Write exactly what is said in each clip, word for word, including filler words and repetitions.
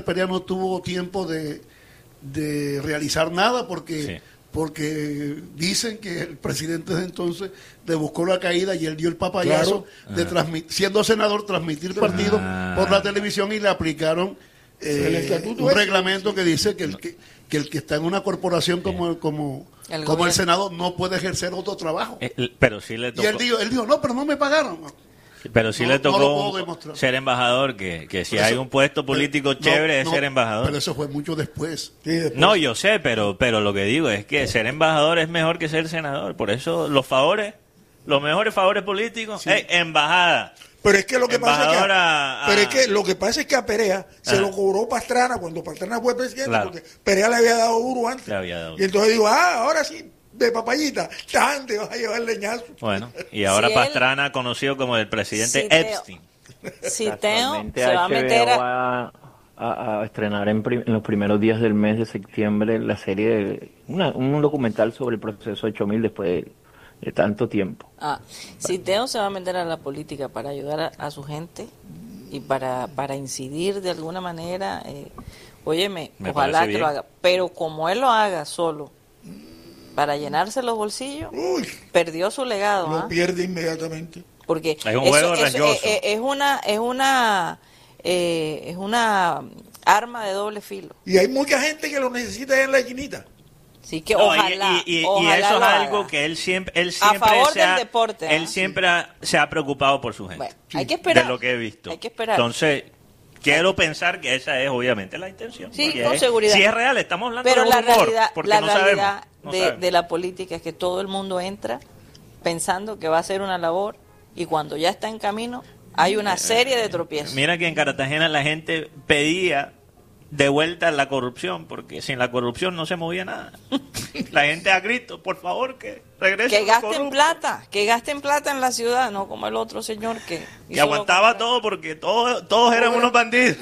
Perea no tuvo tiempo de, de realizar nada porque, sí. porque dicen que el presidente de entonces le buscó la caída y él dio el papayazo claro. de transmit, siendo senador, transmitir partidos ah. por la televisión y le aplicaron eh, un reglamento que dice que el que, que el que está en una corporación como, como, el, como el Senado no puede ejercer otro trabajo. Eh, pero sí le tocó. Y él dijo, él dijo, no, pero no me pagaron. Pero sí no, le tocó no ser embajador, que, que si eso, hay un puesto político pero, chévere no, es no, ser embajador. Pero eso fue mucho después. Sí, después. No, yo sé, pero pero lo que digo es que ser embajador es mejor que ser senador. Por eso los favores, los mejores favores políticos, sí. es embajada. Pero es que lo que pasa es que, a, pero es que lo que pasa es que a Perea se ah. lo cobró Pastrana cuando Pastrana fue presidente, claro. porque Perea le había dado duro antes. Le había dado. Y entonces digo, ah, ahora sí, de papayita, tan te vas a llevar leñazo. Bueno, y ahora si Pastrana él, conocido como el presidente si Epstein. Si Teo se va a meter a... a, a, a estrenar en, prim, en los primeros días del mes de septiembre la serie de una, un documental sobre el proceso ocho mil después de, de tanto tiempo. Ah, si Teo se va a meter a la política para ayudar a, a su gente y para, para incidir de alguna manera, eh, óyeme, Me ojalá que lo haga, pero como él lo haga solo para llenarse los bolsillos, Uy, perdió su legado. Lo ¿ah? pierde inmediatamente. Porque es un juego eso, eso, es, es una es una eh, es una arma de doble filo. Y hay mucha gente que lo necesita en la esquinita. Sí que no, ojalá, y, y, y, ojalá y eso es algo haga. que él siempre él siempre a favor se ha, del deporte. Él ¿eh? siempre ha, se ha preocupado por su gente. Bueno, sí. Hay que esperar. De lo que he visto. Hay que esperar. Entonces quiero pensar que esa es obviamente la intención. Sí, con es, seguridad. Si es real, estamos hablando Pero de un la humor, realidad, porque la no realidad sabemos, no de, sabemos. de la política es que todo el mundo entra pensando que va a ser una labor y cuando ya está en camino hay una serie de tropiezos. Mira que en Cartagena la gente pedía de vuelta la corrupción, porque sin la corrupción no se movía nada. La gente ha grito, por favor, que regresen. Que gasten plata, que gasten plata en la ciudad, no como el otro señor que... Que aguantaba todo porque todos, todos eran unos bandidos.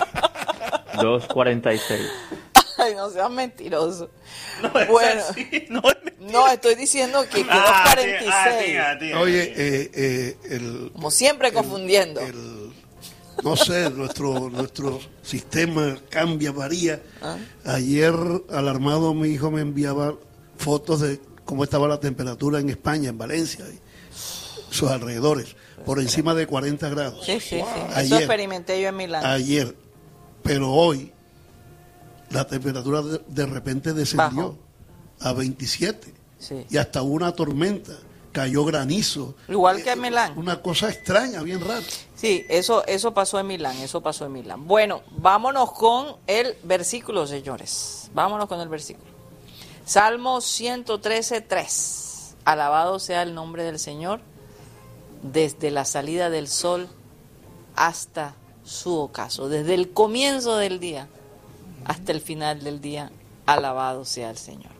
dos cuarenta y seis. Ay, no seas mentiroso. No, es bueno, así, no, es mentira. No, estoy diciendo que quedó ah, cuarenta y seis. Ah, tía, tía, Oye, eh, eh, el... Como siempre el, confundiendo. El, no sé, nuestro nuestro sistema cambia, varía. ¿Ah? Ayer, alarmado, mi hijo me enviaba fotos de cómo estaba la temperatura en España, en Valencia, y sus alrededores, por encima de cuarenta grados. Sí, sí, wow. sí. Ayer, Eso experimenté yo en Milán. Ayer, pero hoy, la temperatura de, de repente descendió Bajo. a veintisiete. Sí. Y hasta hubo una tormenta. Cayó granizo. Igual que en Milán. Una cosa extraña, bien rara. Sí, eso, eso pasó en Milán, eso pasó en Milán. Bueno, vámonos con el versículo, señores. Vámonos con el versículo. Salmo ciento trece, tres. Alabado sea el nombre del Señor desde la salida del sol hasta su ocaso. Desde el comienzo del día hasta el final del día. Alabado sea el Señor.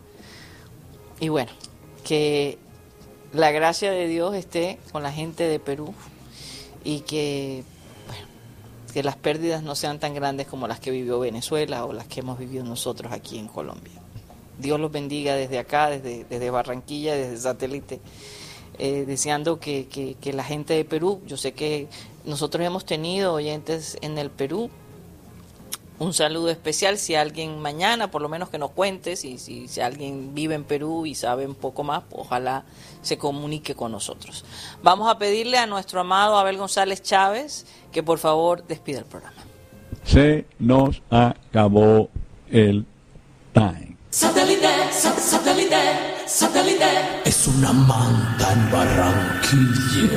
Y bueno, que la gracia de Dios esté con la gente de Perú y que, bueno, que las pérdidas no sean tan grandes como las que vivió Venezuela o las que hemos vivido nosotros aquí en Colombia. Dios los bendiga desde acá, desde, desde Barranquilla, desde Satélite, eh, deseando que, que, que la gente de Perú, yo sé que nosotros hemos tenido oyentes en el Perú. Un saludo especial, si alguien mañana, por lo menos que nos cuente, si, si, si alguien vive en Perú y sabe un poco más, ojalá se comunique con nosotros. Vamos a pedirle a nuestro amado Abel González Chávez que por favor despida el programa. Se nos acabó el time. Satélite, satélite, satélite. Es una manta en Barranquilla.